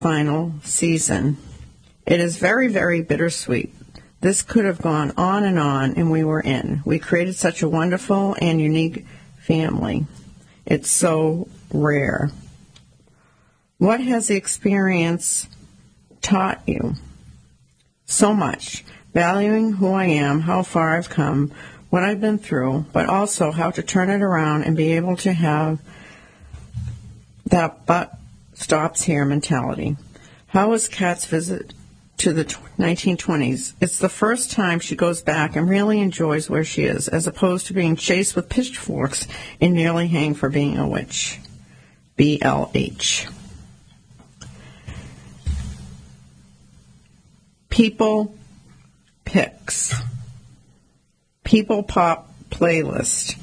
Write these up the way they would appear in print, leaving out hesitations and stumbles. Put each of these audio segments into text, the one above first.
final season. It is very, very bittersweet. This could have gone on, and we were in. We created such a wonderful and unique family. It's so rare. What has the experience taught you? So much. Valuing who I am, how far I've come, what I've been through, but also how to turn it around and be able to have that butt stops here mentality. How was Kat's visit to the 1920s? It's the first time she goes back and really enjoys where she is, as opposed to being chased with pitchforks and nearly hanged for being a witch. BLH. People Picks. People Pop Playlist.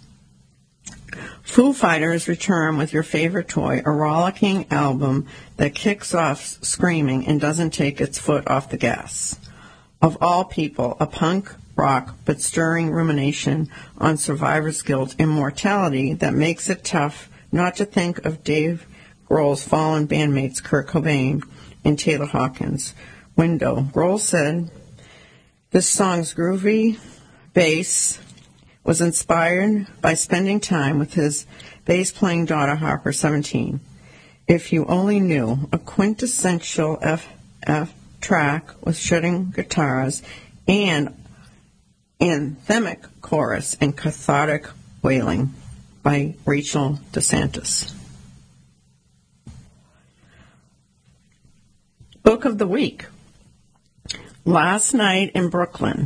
Foo Fighters return with your favorite toy, a rollicking album that kicks off screaming and doesn't take its foot off the gas. Of all people, a punk rock but stirring rumination on survivor's guilt and mortality that makes it tough not to think of Dave Grohl's fallen bandmates Kurt Cobain and Taylor Hawkins. Window. Grohl said, "This song's groovy bass was inspired by spending time with his bass-playing daughter, Harper, 17. If you only knew, a quintessential FF track with shredding guitars and anthemic chorus and cathartic wailing by Rachel DeSantis." Book of the Week. Last Night in Brooklyn.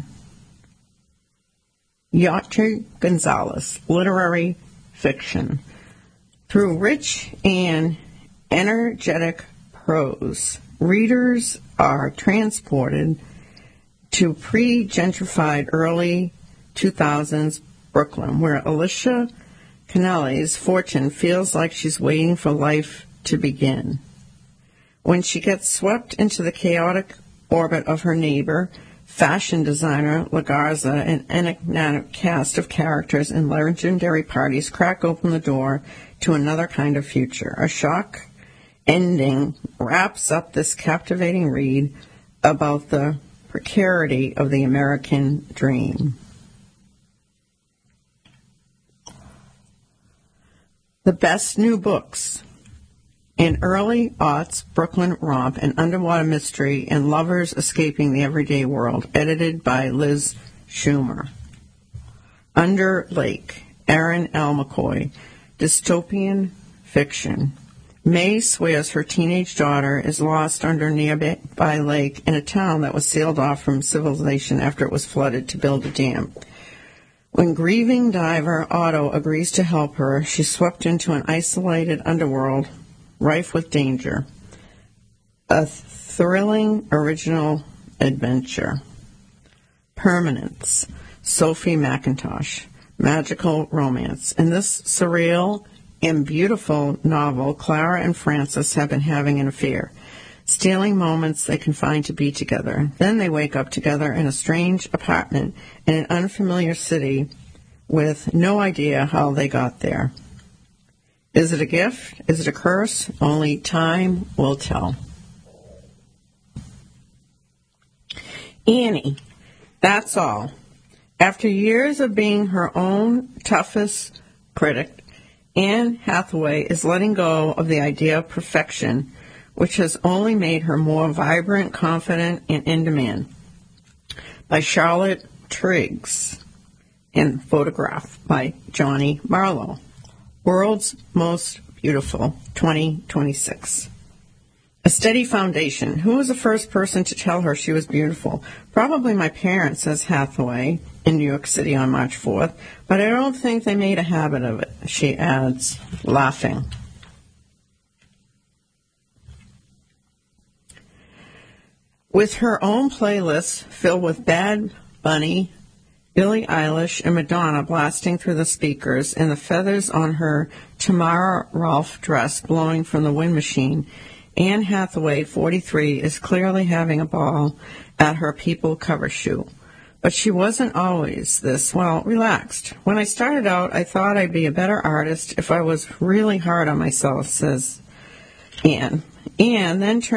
Yachty Gonzalez, literary fiction. Through rich and energetic prose, readers are transported to pre-gentrified early 2000s Brooklyn, where Alicia Connelly's fortune feels like she's waiting for life to begin. When she gets swept into the chaotic orbit of her neighbor, fashion designer LaGarza, an enigmatic cast of characters and legendary parties crack open the door to another kind of future. A shock ending wraps up this captivating read about the precarity of the American dream. The best new books. An early aughts Brooklyn romp, an underwater mystery, and lovers escaping the everyday world, edited by Liz Schumer. Under Lake, Aaron L. McCoy, dystopian fiction. May swears her teenage daughter is lost under nearby lake in a town that was sealed off from civilization after it was flooded to build a dam. When grieving diver Otto agrees to help her, she's swept into an isolated underworld rife with danger. A thrilling original adventure. Permanence. Sophie McIntosh. Magical romance. In this surreal and beautiful novel, Clara and Francis have been having an affair, stealing moments they can find to be together. Then they wake up together in a strange apartment in an unfamiliar city with no idea how they got there. Is it a gift? Is it a curse? Only time will tell. Annie, that's all. After years of being her own toughest critic, Anne Hathaway is letting go of the idea of perfection, which has only made her more vibrant, confident, and in demand. By Charlotte Triggs, and photograph by Johnny Marlowe. World's Most Beautiful, 2026. A steady foundation. Who was the first person to tell her she was beautiful? Probably my parents, says Hathaway in New York City on March 4th, but I don't think they made a habit of it, she adds, laughing. With her own playlist filled with Bad Bunny, Billie Eilish, and Madonna blasting through the speakers, and the feathers on her Tamara Rolfe dress blowing from the wind machine, Anne Hathaway, 43, is clearly having a ball at her People cover shoot. But she wasn't always this, relaxed. When I started out, I thought I'd be a better artist if I was really hard on myself, says Anne. and then